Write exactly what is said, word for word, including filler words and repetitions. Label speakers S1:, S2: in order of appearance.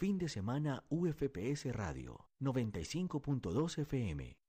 S1: Fin de semana U F P S Radio noventa y cinco punto dos F M.